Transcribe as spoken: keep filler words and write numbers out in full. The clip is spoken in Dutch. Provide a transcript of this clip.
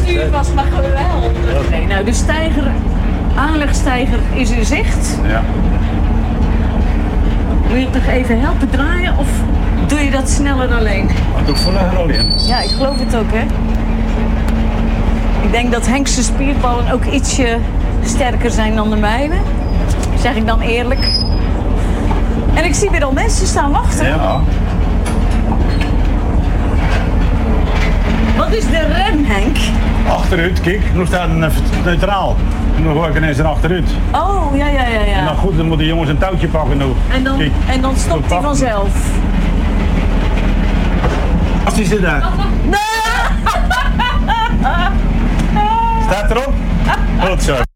stuur was maar geweldig. Nee, nou, de steiger, aanlegsteiger is in zicht. Ja. Wil je het nog even helpen draaien of doe je dat sneller alleen? Dat doe ik volle olie in. Ja, ik geloof het ook, hè. Ik denk dat Henk's spierballen ook ietsje sterker zijn dan de mijne. Zeg ik dan eerlijk. En ik zie weer al mensen staan wachten. Ja. Wat is de rem, Henk? Achteruit, kijk. Nu staat een neutraal. En dan gooi ik ineens er achteruit. Oh, ja, ja, ja, ja. En dan goed, dan moeten de jongens een touwtje pakken nu. En dan, Kijk, en dan stopt hij vanzelf. Als die zit daar. Staat erop? Goed zo.